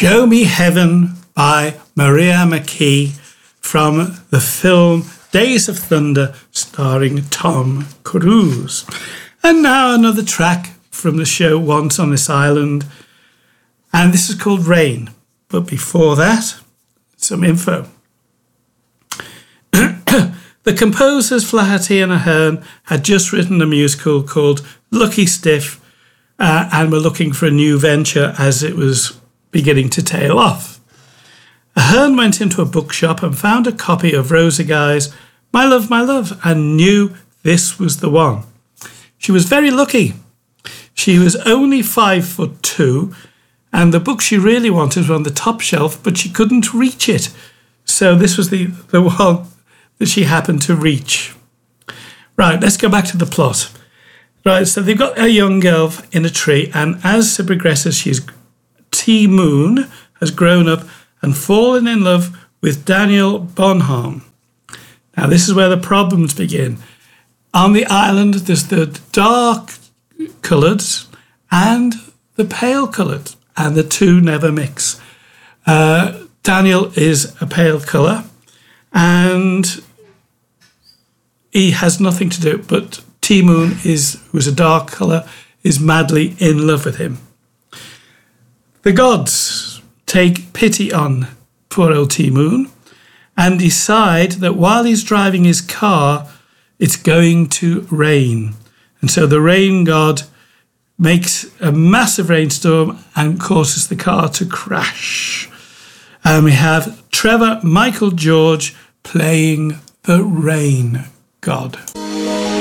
Show Me Heaven by Maria McKee from the film Days of Thunder starring Tom Cruise. And now another track from the show Once on This Island, and this is called Rain. But before that, some info. The composers Flaherty and Ahern had just written a musical called Lucky Stiff and were looking for a new venture as it was beginning to tail off. Ahern went into a bookshop and found a copy of Rosa Guy's My Love, and knew this was the one. She was very lucky. She was only 5'2", and the book she really wanted was on the top shelf, but she couldn't reach it. So this was the one that she happened to reach. Right, let's go back to the plot. Right, so they've got a young girl in a tree, and as it progresses, T. Moon has grown up and fallen in love with Daniel Bonham. Now, this is where the problems begin. On the island, there's the dark-coloured and the pale-coloured, and the two never mix. Daniel is a pale colour, and he has nothing to do, but T. Moon, who's a dark colour, is madly in love with him. The gods take pity on poor old T. Moon and decide that while he's driving his car, it's going to rain. And so the rain god makes a massive rainstorm and causes the car to crash. And we have Trevor Michael George playing the rain god.